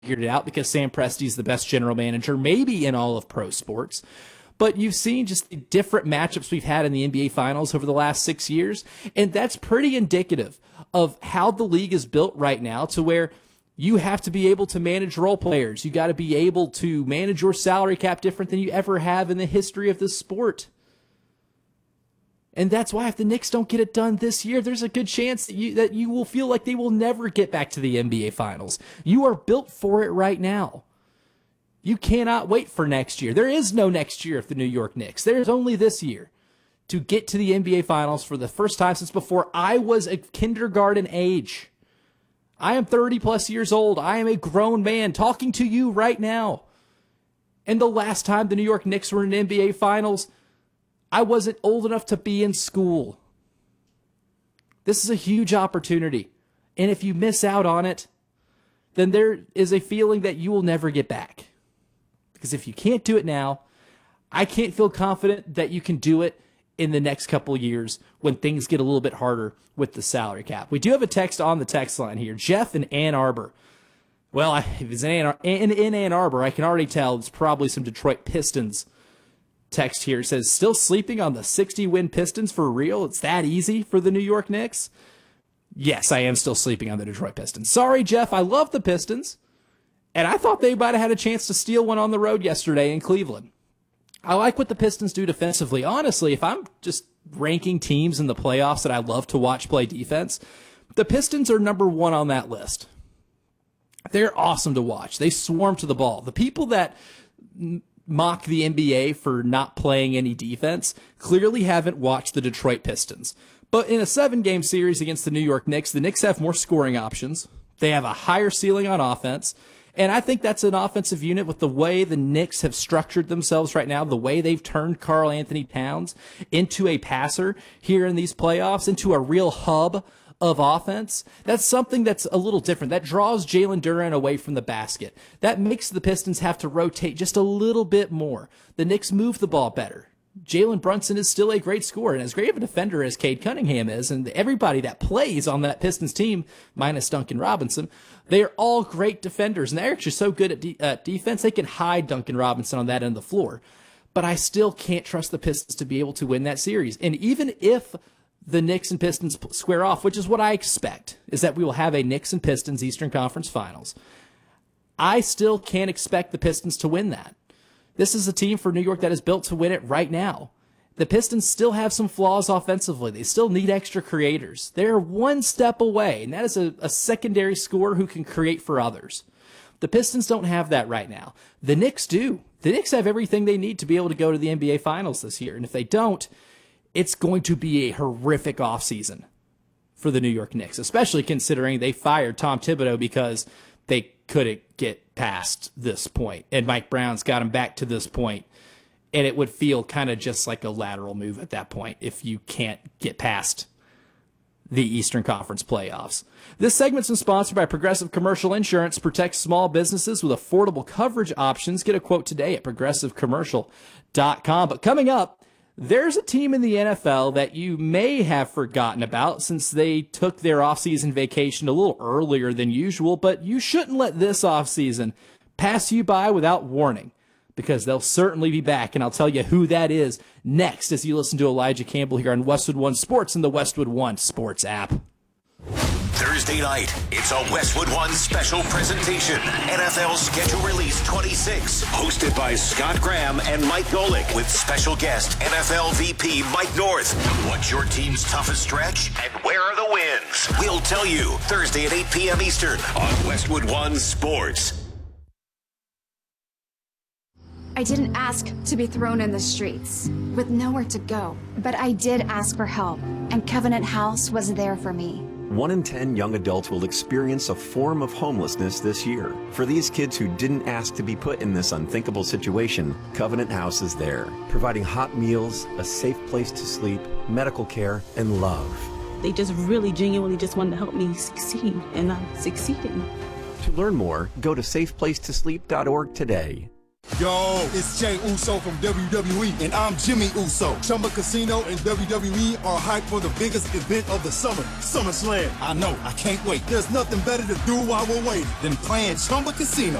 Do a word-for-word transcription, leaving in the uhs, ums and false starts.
figured it out because Sam Presti's the best general manager maybe in all of pro sports. But you've seen just the different matchups we've had in the N B A Finals over the last six years, and that's pretty indicative of how the league is built right now, to where you have to be able to manage role players. You got to be able to manage your salary cap different than you ever have in the history of this sport. And that's why if the Knicks don't get it done this year, there's a good chance that you, that you will feel like they will never get back to the N B A Finals. You are built for it right now. You cannot wait for next year. There is no next year of the New York Knicks. There's only this year to get to the N B A Finals for the first time since before I was a kindergarten age. I am thirty plus years old. I am a grown man talking to you right now. And the last time the New York Knicks were in N B A Finals, I wasn't old enough to be in school. This is a huge opportunity. And if you miss out on it, then there is a feeling that you will never get back. Because if you can't do it now, I can't feel confident that you can do it in the next couple of years when things get a little bit harder with the salary cap. We do have a text on the text line here. Jeff in Ann Arbor. Well, if it's in Ann, in, in Ann Arbor, I can already tell it's probably some Detroit Pistons. Text here says, still sleeping on the sixty-win Pistons for real? It's that easy for the New York Knicks? Yes, I am still sleeping on the Detroit Pistons. Sorry, Jeff, I love the Pistons. And I thought they might have had a chance to steal one on the road yesterday in Cleveland. I like what the Pistons do defensively. Honestly, if I'm just ranking teams in the playoffs that I love to watch play defense, the Pistons are number one on that list. They're awesome to watch. They swarm to the ball. The people that mock the N B A for not playing any defense clearly haven't watched the Detroit Pistons. But in a seven-game series against the New York Knicks, the Knicks have more scoring options. They have a higher ceiling on offense. And I think that's an offensive unit with the way the Knicks have structured themselves right now, the way they've turned Karl Anthony Towns into a passer here in these playoffs, into a real hub of offense. That's something that's a little different. That draws Jalen Duren away from the basket. That makes the Pistons have to rotate just a little bit more. The Knicks move the ball better. Jalen Brunson is still a great scorer and as great of a defender as Cade Cunningham is, and everybody that plays on that Pistons team, minus Duncan Robinson, they are all great defenders, and they're actually so good at de- uh, defense, they can hide Duncan Robinson on that end of the floor. But I still can't trust the Pistons to be able to win that series. And even if the Knicks and Pistons square off, which is what I expect, is that we will have a Knicks and Pistons Eastern Conference Finals, I still can't expect the Pistons to win that. This is a team for New York that is built to win it right now. The Pistons still have some flaws offensively. They still need extra creators. They're one step away, and that is a, a secondary scorer who can create for others. The Pistons don't have that right now. The Knicks do. The Knicks have everything they need to be able to go to the N B A Finals this year, and if they don't, it's going to be a horrific offseason for the New York Knicks, especially considering they fired Tom Thibodeau because they couldn't get past this point, and Mike Brown's got him back to this point, and it would feel kind of just like a lateral move at that point if you can't get past the Eastern Conference playoffs. This segment's been sponsored by Progressive Commercial Insurance. Protect small businesses with affordable coverage options. Get a quote today at progressive commercial dot com. But coming up, there's a team in the N F L that you may have forgotten about since they took their offseason vacation a little earlier than usual, but you shouldn't let this offseason pass you by without warning, because they'll certainly be back, and I'll tell you who that is next as you listen to Elijah Campbell here on Westwood One Sports and the Westwood One Sports app. Thursday night, it's a Westwood One special presentation. N F L Schedule Release twenty-six, hosted by Scott Graham and Mike Golick, with special guest N F L V P Mike North. What's your team's toughest stretch, and where are the wins? We'll tell you Thursday at eight p.m. Eastern on Westwood One Sports. I didn't ask to be thrown in the streets with nowhere to go, but I did ask for help, and Covenant House was there for me. One in ten young adults will experience a form of homelessness this year. For these kids who didn't ask to be put in this unthinkable situation, Covenant House is there, providing hot meals, a safe place to sleep, medical care, and love. They just really genuinely just wanted to help me succeed, and I'm succeeding. To learn more, go to safe place to sleep dot org today. Yo, it's Jey Uso from W W E, and I'm Jimmy Uso. Chumba Casino and W W E are hyped for the biggest event of the summer, SummerSlam. I know, I can't wait. There's nothing better to do while we're waiting than playing Chumba Casino.